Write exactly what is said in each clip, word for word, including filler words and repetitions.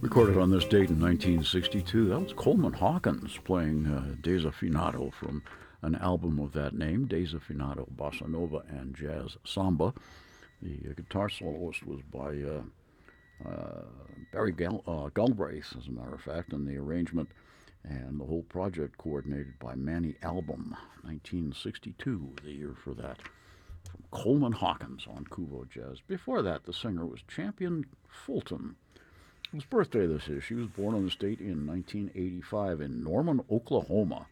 Recorded on this date in nineteen sixty-two. That was Coleman Hawkins playing uh, Desafinado from an album of that name, Desafinado, Bossa Nova and Jazz Samba. The uh, guitar soloist was by uh, uh, Barry Gal- uh, Galbraith, as a matter of fact, and the arrangement and the whole project coordinated by Manny Album. nineteen sixty-two, the year for that. From Coleman Hawkins on Kuvo Jazz. Before that, the singer was Champion Fulton. Whose birthday this is. She was born on this date in nineteen eighty-five in Norman, Oklahoma.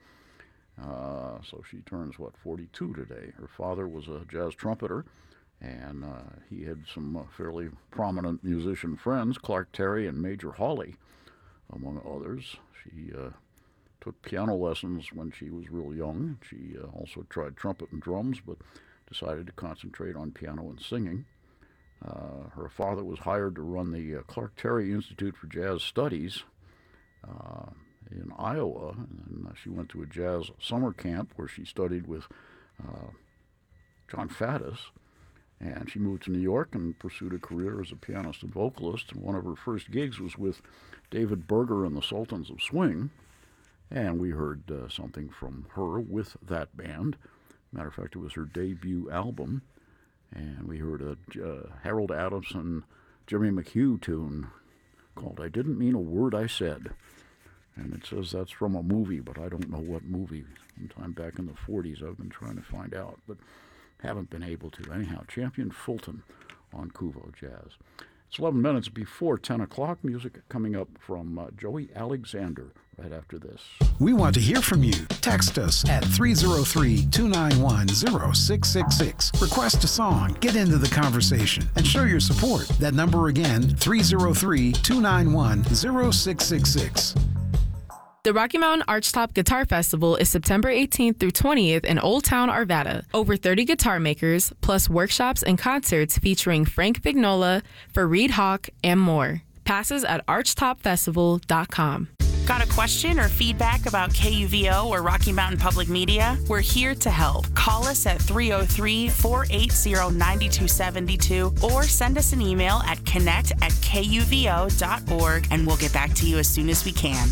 Uh, so she turns, what, forty-two today. Her father was a jazz trumpeter, and uh, he had some uh, fairly prominent musician friends, Clark Terry and Major Hawley, among others. She uh, took piano lessons when she was real young. She uh, also tried trumpet and drums, but decided to concentrate on piano and singing. Uh, her father was hired to run the uh, Clark Terry Institute for Jazz Studies uh, in Iowa, and uh, she went to a jazz summer camp where she studied with uh, John Faddis, and she moved to New York and pursued a career as a pianist and vocalist, and one of her first gigs was with David Berger and the Sultans of Swing, and we heard uh, something from her with that band. Matter of fact, it was her debut album. And we heard a uh, Harold Adamson, Jimmy McHugh tune called I Didn't Mean a Word I Said. And it says that's from a movie, but I don't know what movie. Sometime back in the forties, I've been trying to find out, but haven't been able to. Anyhow, Champion Fulton on Kuvo Jazz. It's eleven minutes before ten o'clock. Music coming up from uh, Joey Alexander right after this. We want to hear from you. Text us at three oh three, two nine one, oh six six six. Request a song, get into the conversation, and show your support. That number again, three oh three, two nine one, oh six six six. The Rocky Mountain Archtop Guitar Festival is September eighteenth through twentieth in Old Town, Arvada. Over thirty guitar makers, plus workshops and concerts featuring Frank Vignola, Fareed Hawk, and more. Passes at archtop festival dot com. Got a question or feedback about K U V O or Rocky Mountain Public Media? We're here to help. Call us at three oh three, four eight zero, nine two seven two or send us an email at connect at K U V O dot org and we'll get back to you as soon as we can.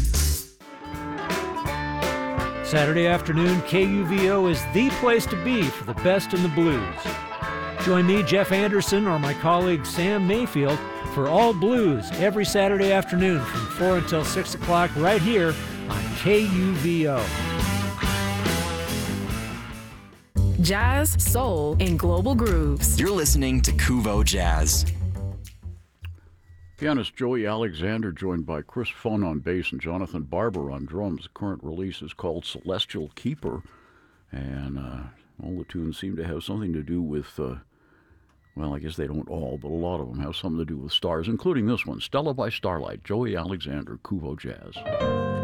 Saturday afternoon, K U V O is the place to be for the best in the blues. Join me, Jeff Anderson, or my colleague Sam Mayfield for All Blues every Saturday afternoon from four until six o'clock right here on K U V O. Jazz, soul, and global grooves. You're listening to Kuvo Jazz. Pianist Joey Alexander, joined by Chris Fun on bass and Jonathan Barber on drums. The current release is called Celestial Keeper, and uh, all the tunes seem to have something to do with, uh, well, I guess they don't all, but a lot of them have something to do with stars, including this one, Stella by Starlight, Joey Alexander, Kuvo Jazz.